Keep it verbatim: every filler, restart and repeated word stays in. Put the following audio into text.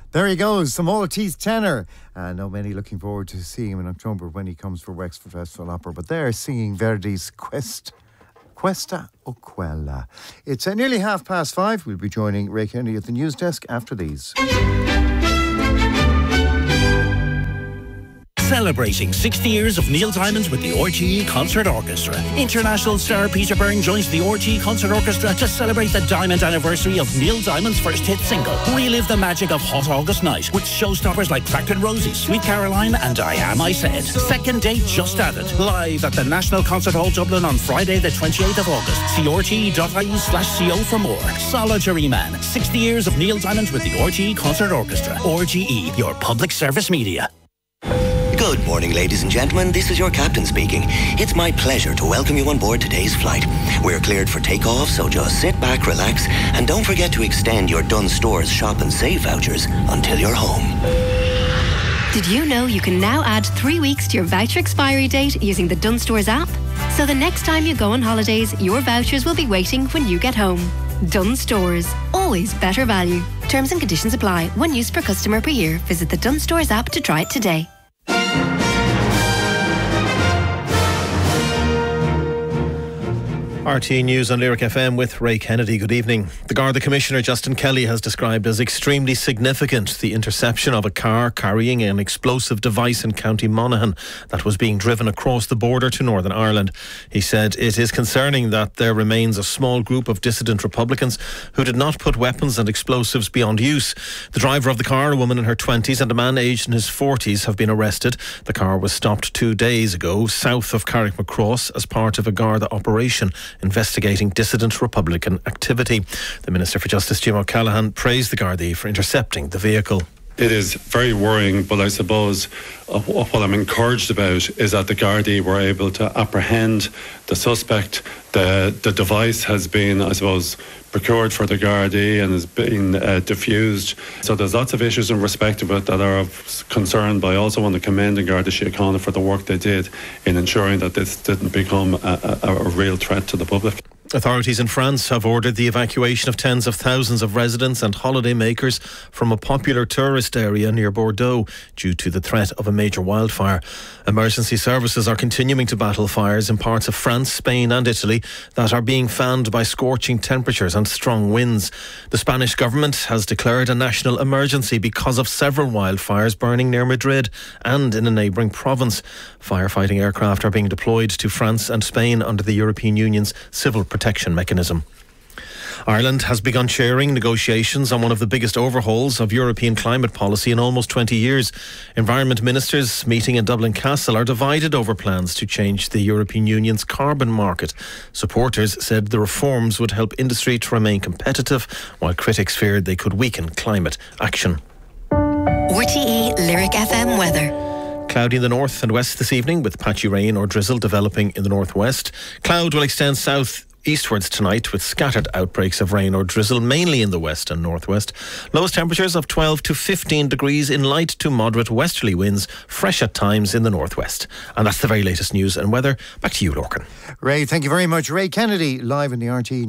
There he goes, some Maltese tenor. I know many looking forward to seeing him in October when he comes for Wexford Festival Opera, but they're singing Verdi's Quest, Questa o Quella. It's uh, nearly half past five. We'll be joining Ray Kennedy at the news desk after these. Celebrating sixty years of Neil Diamond with the R T E Concert Orchestra. International star Peter Byrne joins the R T E Concert Orchestra to celebrate the Diamond anniversary of Neil Diamond's first hit single. Relive the magic of Hot August Night with showstoppers like Cracked and Rosie, Sweet Caroline and I Am I Said. Second date just added. Live at the National Concert Hall Dublin on Friday the twenty-eighth of August. See r t e dot i e slash co for more. Solitary Man. sixty years of Neil Diamond with the R T E Concert Orchestra. R T E, your public service media. Good morning, ladies and gentlemen. This is your captain speaking. It's my pleasure to welcome you on board today's flight. We're cleared for takeoff, so just sit back, relax, and don't forget to extend your Dunnes Stores Shop and Save vouchers until you're home. Did you know you can now add three weeks to your voucher expiry date using the Dunnes Stores app? So the next time you go on holidays, your vouchers will be waiting when you get home. Dunnes Stores. Always better value. Terms and conditions apply. One use per customer per year. Visit the Dunnes Stores app to try it today. R T E News on Lyric F M with Ray Kennedy. Good evening. The Garda Commissioner Justin Kelly has described as extremely significant the interception of a car carrying an explosive device in County Monaghan that was being driven across the border to Northern Ireland. He said it is concerning that there remains a small group of dissident Republicans who did not put weapons and explosives beyond use. The driver of the car, a woman in her twenties, and a man aged in his forties have been arrested. The car was stopped two days ago south of Carrickmacross as part of a Garda operation investigating dissident Republican activity. The Minister for Justice, Jim O'Callaghan, praised the Gardaí for intercepting the vehicle. It is very worrying, but I suppose uh, what I'm encouraged about is that the Gardaí were able to apprehend the suspect. The the device has been, I suppose, procured for the Gardaí and has been uh, diffused. So there's lots of issues in respect of it that are of concern, but I also want to commend the Garda Síochána for the work they did in ensuring that this didn't become a, a, a real threat to the public. Authorities in France have ordered the evacuation of tens of thousands of residents and holiday makers from a popular tourist area near Bordeaux due to the threat of a major wildfire. Emergency services are continuing to battle fires in parts of France, Spain and Italy that are being fanned by scorching temperatures and strong winds. The Spanish government has declared a national emergency because of several wildfires burning near Madrid and in a neighbouring province. Firefighting aircraft are being deployed to France and Spain under the European Union's civil protection mechanism. Ireland has begun chairing negotiations on one of the biggest overhauls of European climate policy in almost twenty years. Environment ministers meeting in Dublin Castle are divided over plans to change the European Union's carbon market. Supporters said the reforms would help industry to remain competitive, while critics feared they could weaken climate action. R T E Lyric F M weather. Cloudy in the north and west this evening with patchy rain or drizzle developing in the northwest. Cloud will extend south eastwards tonight with scattered outbreaks of rain or drizzle mainly in the west and northwest. Lowest temperatures of twelve to fifteen degrees in light to moderate westerly winds, fresh at times in the northwest. And that's the very latest news and weather. Back to you, Lorcan. Ray, thank you very much. Ray Kennedy live in the R T E